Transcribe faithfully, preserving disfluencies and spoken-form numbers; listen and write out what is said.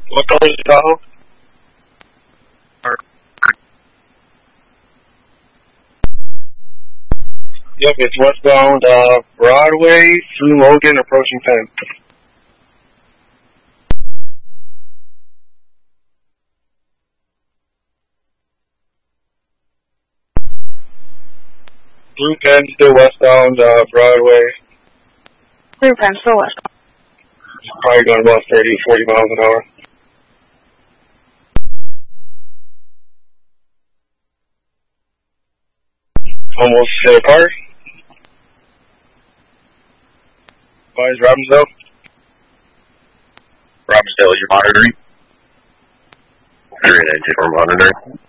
What color is the Tahoe? Yep, it's westbound uh, Broadway through Logan, approaching Penn. Through Penn, still westbound uh, Broadway. Through Penn, still westbound. Probably going about thirty, forty miles an hour. Almost hit a car. Why is Robbinsdale? Robbinsdale, you're monitoring? Three and eight, we're monitoring.